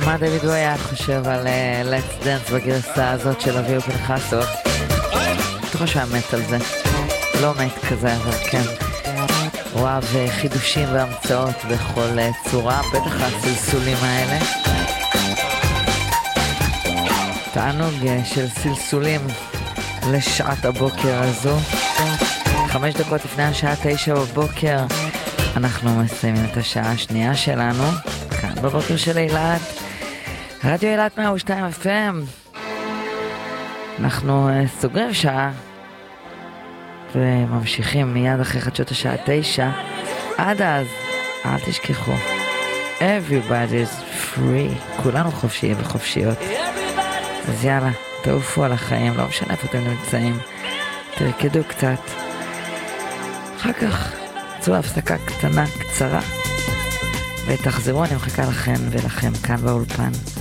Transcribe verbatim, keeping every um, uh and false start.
מה דוד בויה חושב על uh, Let's Dance בגרסה הזאת של אביהו פנחסוב? בטוח שהוא מת על זה, לא מת כזה, אבל כן, הוא אוהב חידושים והמצאות בכל uh, צורה, בטח הסלסולים האלה. תענוג uh, של סלסולים לשעת הבוקר הזו. חמש דקות לפני השעה תשע בבוקר אנחנו מסיימים את השעה השנייה שלנו כאן בבוקר של אילת, רדיו אילת מאה ושתיים אף אם. אנחנו uh, סוגרים שעה וממשיכים מיד אחרי חדשות השעה תשע. עד אז אל תשכחו, everybody's free, כולנו חופשיים וחופשיות. אז יאללה, תעופו על החיים, לא משנה איפה אתם נמצאים, תרקדו קצת, אחר כך צאו הפסקה קטנה קצרה ותחזרו, אני מחכה לכם ולכם כאן באולפן.